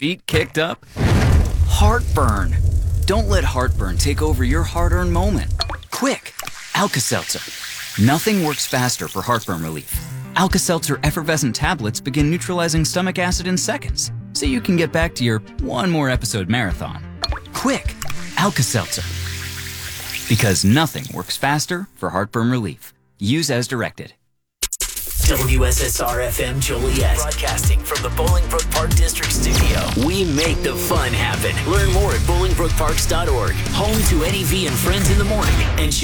feet kicked up? Heartburn. Don't let heartburn take over your hard-earned moment. Quick, Alka-Seltzer. Nothing works faster for heartburn relief. Alka-Seltzer effervescent tablets begin neutralizing stomach acid in seconds, so you can get back to your one more episode marathon. Quick, Alka-Seltzer. Because nothing works faster for heartburn relief. Use as directed. WSSR-FM Joliet, broadcasting from the Bolingbrook Park District Studio. We make the fun happen. Learn more at bolingbrookparks.org. Home to Eddie V and Friends in the morning and